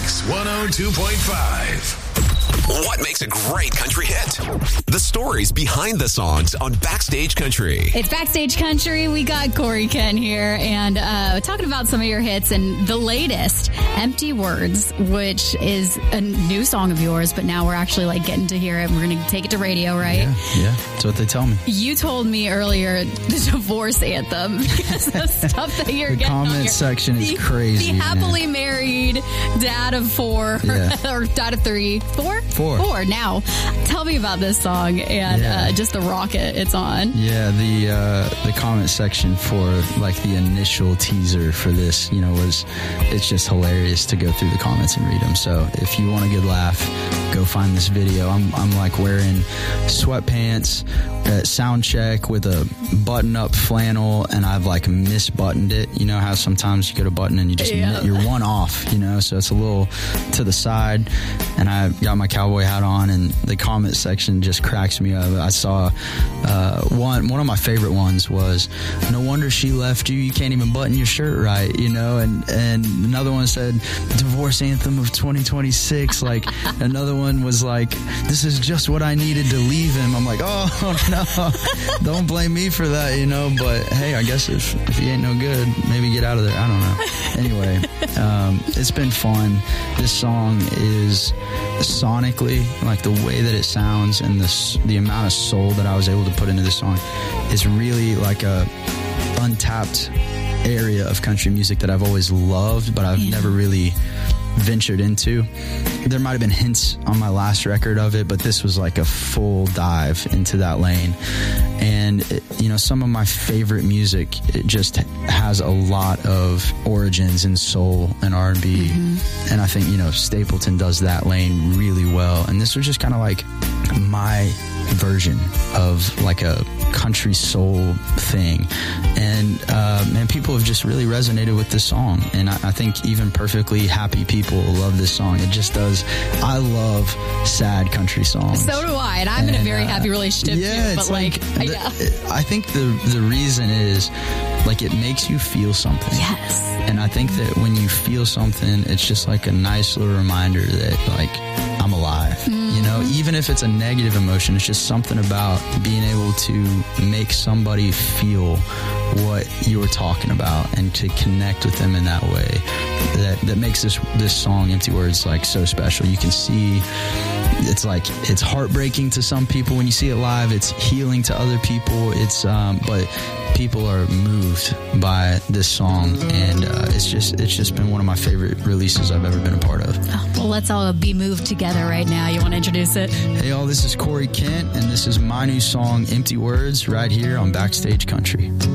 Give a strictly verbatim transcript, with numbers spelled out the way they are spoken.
Kicks one oh two point five. What makes a great country hit? The stories behind the songs on Backstage Country. It's Backstage Country. We got Corey Kent here and uh, talking about some of your hits and the latest, Empty Words, which is a new song of yours, but now we're actually like getting to hear it. We're going to take it to radio, right? Yeah, yeah, that's what they tell me. You told me earlier the divorce anthem because the stuff that you're the getting comment on your, section is the, crazy. The happily man. married dad of four Yeah. or dad of three, four, four, four. Now, tell me about this song and yeah. uh, just the rocket it's on. Yeah, the uh, the comment section for like the initial teaser for this, you know, was it's just hilarious to go through the comments and read them. So if you want a good laugh, go find this video. I'm I'm like wearing sweatpants at sound check with a button up flannel, and I've like misbuttoned it. You know how sometimes you get a button and you just yeah. you're one off, you know, so it's a little to the side, and I got my cowboy hat on, and the comment section just cracks me up. I saw uh, one one of my favorite ones was, "No wonder she left you. You can't even button your shirt right," you know, and and another one said, "Divorce anthem of twenty twenty-six." Like another one was like, "This is just what I needed to leave him." I'm like, oh no, don't blame me for that, you know. But hey, I guess if if he ain't no good, maybe get out of there. I don't know. Anyway, um, it's been fun. This song is sonically, like the way that it sounds and the the amount of soul that I was able to put into this song is really like a untapped area of country music that I've always loved, but I've yeah. never really ventured into. There might have been hints on my last record of it, but this was like a full dive into that lane. And it, you know, some of my favorite music, it just has a lot of origins in soul and R and B. Mm-hmm. And I think, you know, Stapleton does that lane really well. And this was just kind of like my version of like a country soul thing. And uh, man, people have just really resonated with this song. And I, I think even perfectly happy people love this song. It just does. I love sad country songs. So do I. And I'm and, in a very uh, happy relationship yeah, too. But it's like, like the, yeah. I think the the reason is like it makes you feel something. Yes. And I think that when you feel something, it's just like a nice little reminder that like I'm alive. Mm. You know, even if it's a negative emotion, it's just something about being able to make somebody feel what you're talking about and to connect with them in that way that, that makes this this song, Empty Words, like so special. You can see it's like it's heartbreaking to some people when you see it live. It's healing to other people. It's um, but people are moved by this song, and uh, it's just it's just been one of my favorite releases I've ever been a part of. Oh, well, let's all be moved together right now. You want to introduce it? Hey, all, this is Corey Kent, and this is my new song, Empty Words, right here on Backstage Country.